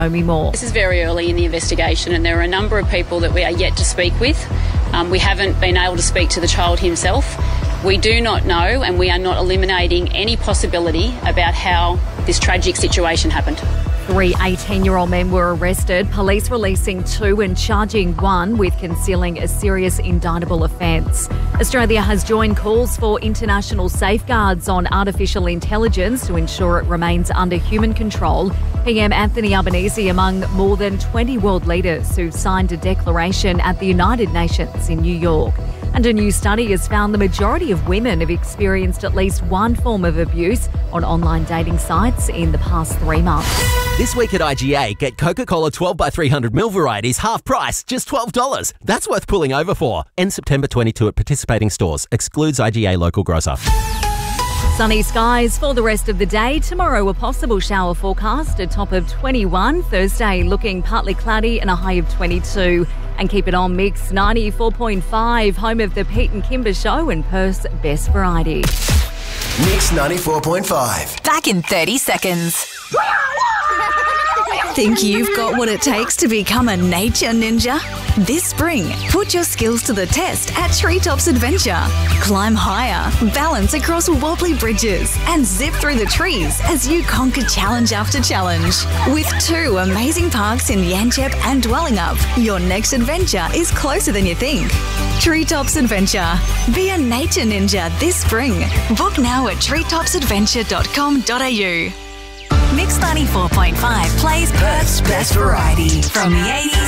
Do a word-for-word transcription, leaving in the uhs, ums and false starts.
Naomi Moore. This is very early in the investigation and there are a number of people that we are yet to speak with. Um, we haven't been able to speak to the child himself. We do not know and we are not eliminating any possibility about how this tragic situation happened. Three eighteen-year-old men were arrested, police releasing two and charging one with concealing a serious indictable offence. Australia has joined calls for international safeguards on artificial intelligence to ensure it remains under human control. P M Anthony Albanese among more than twenty world leaders who signed a declaration at the United Nations in New York. And a new study has found the majority of women have experienced at least one form of abuse on online dating sites in the past three months. This week at I G A, get Coca-Cola twelve by three hundred mil varieties half price, just twelve dollars. That's worth pulling over for. End September twenty-second at participating stores. Excludes I G A local grocer. Sunny skies for the rest of the day. Tomorrow a possible shower forecast, a top of twenty-one. Thursday looking partly cloudy and a high of twenty-two. And keep it on Mix ninety-four point five, home of the Pete and Kimber Show and Perth's best variety. Mix ninety-four point five. Back in thirty seconds. Think you've got what it takes to become a nature ninja? This spring, put your skills to the test at Treetops Adventure. Climb higher, balance across wobbly bridges, and zip through the trees as you conquer challenge after challenge. With two amazing parks in Yanchep and Dwellingup, your next adventure is closer than you think. Treetops Adventure. Be a nature ninja this spring. Book now at treetops adventure dot com dot a u. Mix ninety-four point five plays Perth's best variety from the eighties